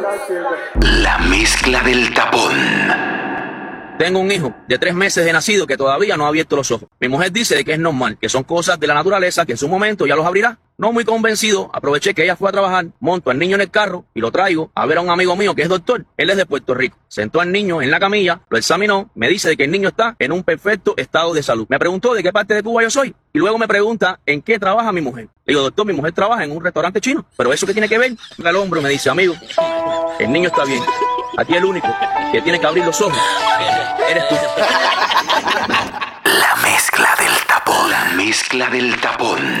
La mezcla del tapón. Tengo un hijo de 3 meses de nacido que todavía no ha abierto los ojos. Mi mujer dice de que es normal, que son cosas de la naturaleza, que en su momento ya los abrirá. No muy convencido, aproveché que ella fue a trabajar, monto al niño en el carro y lo traigo a ver a un amigo mío que es doctor. Él es de Puerto Rico. Sentó al niño en la camilla, lo examinó, me dice de que el niño está en un perfecto estado de salud. Me preguntó de qué parte de Cuba yo soy y luego me pregunta en qué trabaja mi mujer. Le digo, doctor, mi mujer trabaja en un restaurante chino. ¿Pero eso qué tiene que ver? Me al hombro y me dice, amigo, el niño está bien. Aquí el único que tiene que abrir los ojos eres tú. La mezcla del tapón. La mezcla del tapón.